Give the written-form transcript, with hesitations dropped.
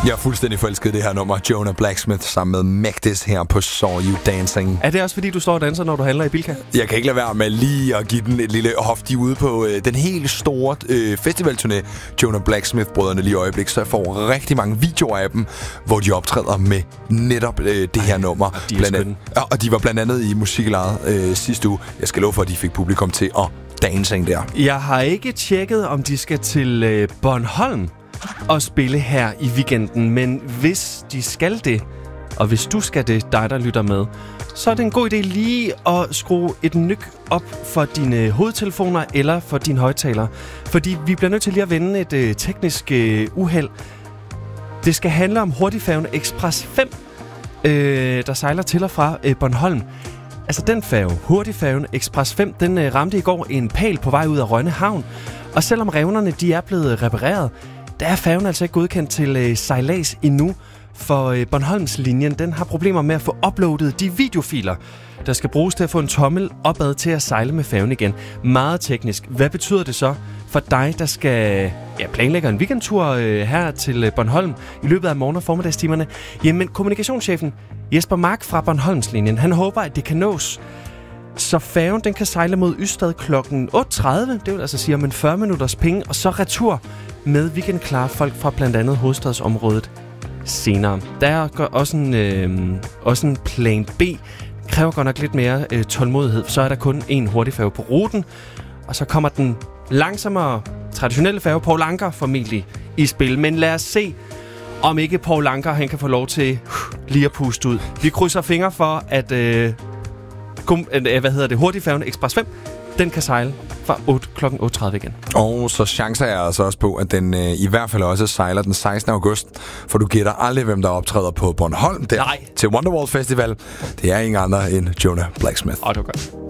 Jeg er fuldstændig forelsket i det her nummer. Jonah Blacksmith sammen med Magdis her på Saw You Dancing. Er det også fordi, du står og danser, når du handler i Bilka? Jeg kan ikke lade være med lige at give den et lille hof. De er ude på den helt store festivalturné, Jonah Blacksmith-brødrene lige i øjeblik. Så jeg får rigtig mange videoer af dem, hvor de optræder med netop det her nummer. Og de var blandt andet i Musiklejet sidste uge. Jeg skal love for, at de fik publikum til at dancing der. Jeg har ikke tjekket, om de skal til Bornholm og spille her i weekenden, men hvis de skal det, og hvis du skal det, dig der lytter med, så er det en god idé lige at skrue et nyk op for dine hovedtelefoner eller for dine højttalere. Fordi vi bliver nødt til lige at vende et teknisk uheld. Det skal handle om hurtigfærgen Express 5, der sejler til og fra Bornholm. Altså den færge, hurtigfærgen Express 5, den ramte i går en pæl på vej ud af Rønne Havn. Og selvom revnerne de er blevet repareret, der er færgen altså ikke godkendt til sejlads endnu. For Bornholmslinjen, den har problemer med at få uploadet de videofiler, der skal bruges til at få en tommel opad til at sejle med færgen igen. Meget teknisk. Hvad betyder det så for dig, der skal planlægge en weekendtur her til Bornholm i løbet af morgen- og formiddagstimerne? Jamen, kommunikationschefen Jesper Mark fra Bornholmslinjen, han håber, at det kan nås. Så færgen, den kan sejle mod Ystad kl. 8.30, det vil altså sige om en 40 minutters penge, og så retur med weekendklare folk fra blandt andet hovedstadsområdet senere. Der er også en plan B. Det kræver godt nok lidt mere tålmodighed. Så er der kun en hurtigfærge på ruten, og så kommer den langsommere traditionelle færge Poul Anker formentlig i spil. Men lad os se, om ikke Poul Anker han kan få lov til lige at puste ud. Vi krydser fingre for, at hurtigfærgen Express 5, den kan sejle fra kl. 8.30 igen. Og så chancer jeg altså også på, at den i hvert fald også sejler den 16. august. For du gætter aldrig, hvem der optræder på Bornholm der til Wonderwall Festival. Det er ingen andre end Jonah Blacksmith. Det var godt.